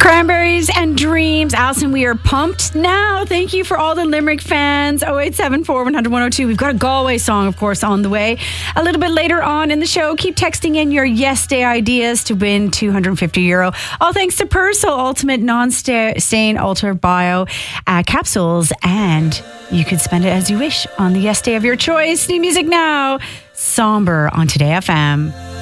Cranberries and Dreams. Alison, we are pumped now. Thank you for all the Limerick fans. 0874 100 102. We've got a Galway song, of course, on the way. A little bit later on in the show, keep texting in your Yes Day ideas to win €250. All thanks to Persil Ultimate Non-Stain Ultra Bio capsules. And you could spend it as you wish on the Yes Day of your choice. New music now. Somber on Today FM.